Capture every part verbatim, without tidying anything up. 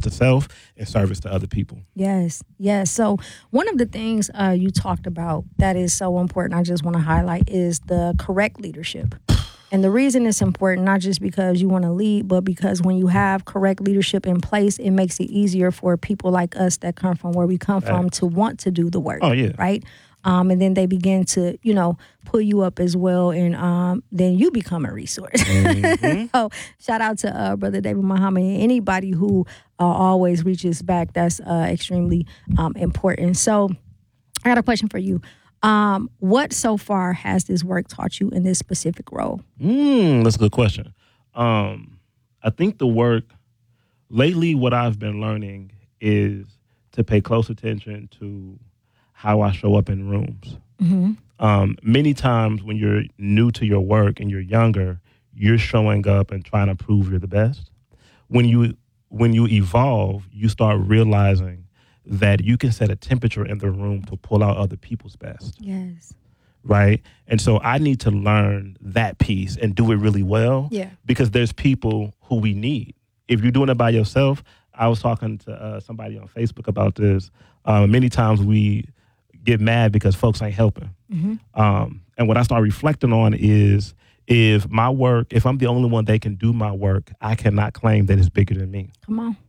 to self and service to other people. Yes, yes. So one of the things uh, you talked about that is so important, I just want to highlight, is the correct leadership. And the reason it's important, not just because you want to lead, but because when you have correct leadership in place, it makes it easier for people like us that come from where we come from Right. to want to do the work. Oh, yeah. Right? Um, and then they begin to, you know, pull you up as well, and um, then you become a resource. Mm-hmm. So shout out to uh, Brother David Muhammad and anybody who uh, always reaches back. That's uh, extremely um, important. So I got a question for you. Um, what so far has this work taught you in this specific role? Mm, that's a good question. Um, I think the work, lately what I've been learning is to pay close attention to how I show up in rooms. Mm-hmm. Um, many times when you're new to your work and you're younger, you're showing up and trying to prove you're the best. When you when you evolve, you start realizing that you can set a temperature in the room to pull out other people's best, Yes. right? And so I need to learn that piece and do it really well, Yeah. because there's people who we need. If you're doing it by yourself, I was talking to uh, somebody on Facebook about this. Uh, many times we get mad because folks ain't helping. Mm-hmm. Um, and what I start reflecting on is, if my work, if I'm the only one that can do my work, I cannot claim that it's bigger than me. Come on.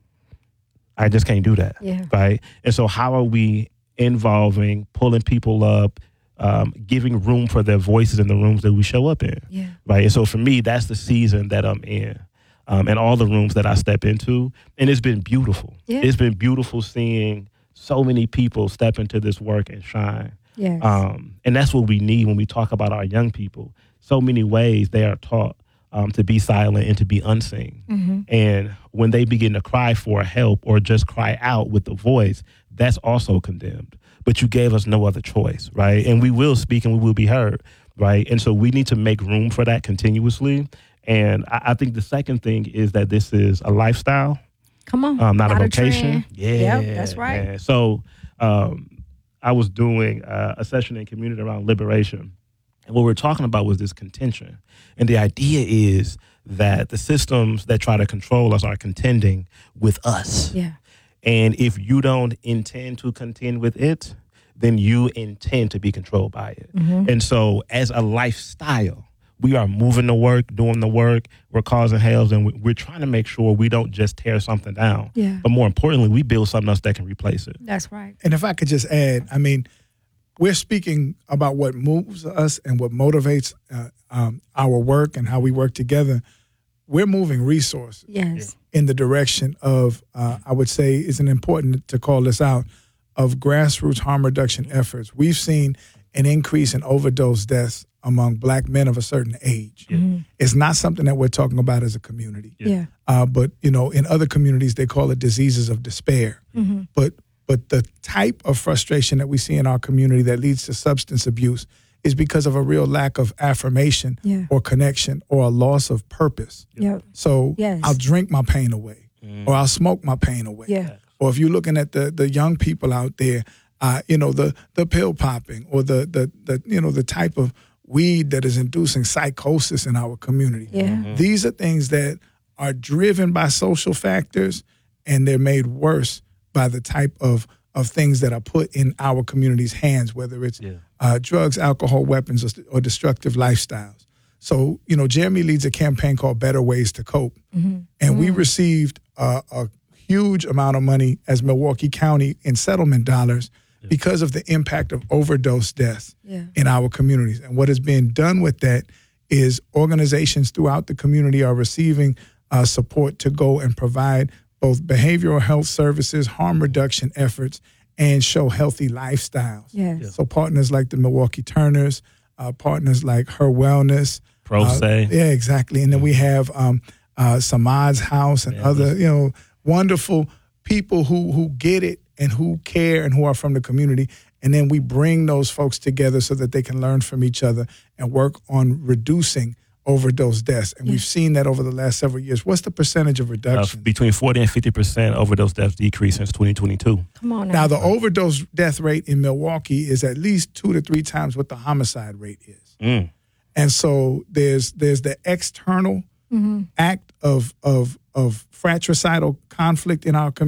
I just can't do that. Yeah. Right. And so how are we involving, pulling people up, um, giving room for their voices in the rooms that we show up in? Yeah. Right. And so for me, that's the season that I'm in, um, and all the rooms that I step into. And it's been beautiful. Yeah. It's been beautiful seeing so many people step into this work and shine. Yes. Um, and that's what we need when we talk about our young people. So many ways they are taught um, to be silent and to be unseen. Mm-hmm. And when they begin to cry for help or just cry out with the voice, that's also condemned. But you gave us no other choice, right? And we will speak and we will be heard, right? And so we need to make room for that continuously. And I, I think the second thing is that this is a lifestyle, Come on. um, not, Not a a vocation. trend. Yeah, Yep, that's right. man. So um, I was doing uh, a session in community around liberation. And what we're talking about was this contention. And the idea is that the systems that try to control us are contending with us. Yeah. And if you don't intend to contend with it, then you intend to be controlled by it. Mm-hmm. And so as a lifestyle, we are moving the work, doing the work, we're causing hells, and we- we're trying to make sure we don't just tear something down. Yeah. But more importantly, we build something else that can replace it. That's right. And if I could just add, I mean, we're speaking about what moves us and what motivates uh, um, our work and how we work together. We're moving resources Yes. in the direction of, uh, I would say, it's important to call this out, of grassroots harm reduction efforts. We've seen an increase in overdose deaths among black men of a certain age. Mm-hmm. It's not something that we're talking about as a community. Yeah. Uh, but, you know, in other communities, they call it diseases of despair. Mm-hmm. But but the type of frustration that we see in our community that leads to substance abuse is because of a real lack of affirmation Yeah. or connection or a loss of purpose. Yep. So Yes. I'll drink my pain away, or I'll smoke my pain away. Yeah. Or if you're looking at the the young people out there, uh, you know, the the pill popping or the the the you know the type of weed that is inducing psychosis in our community. Yeah. Mm-hmm. These are things that are driven by social factors, and they're made worse by the type of of things that are put in our community's hands, whether it's Yeah. uh, drugs, alcohol, weapons, or, or destructive lifestyles. So, you know, Jeremy leads a campaign called Better Ways to Cope. Mm-hmm. And we received uh, a huge amount of money as Milwaukee County in settlement dollars because of the impact of overdose deaths Yeah. in our communities. And what is being done with that is organizations throughout the community are receiving uh, support to go and provide both behavioral health services, harm reduction efforts, and show healthy lifestyles. Yes. So partners like the Milwaukee Turners, uh, partners like Her Wellness. Pro uh, se. Yeah, exactly. And then we have um, uh, Samad's House and Yeah, other, you know, wonderful people who who get it and who care and who are from the community. And then we bring those folks together so that they can learn from each other and work on reducing overdose deaths. And Yeah. we've seen that over the last several years. What's the percentage of Uh, reduction? between forty and fifty percent overdose deaths decreased since twenty twenty-two. Come on now. Now, the overdose death rate in Milwaukee is at least two to three times what the homicide rate is. Mm. And so there's there's the external Mm-hmm. act of of of fratricidal conflict in our community.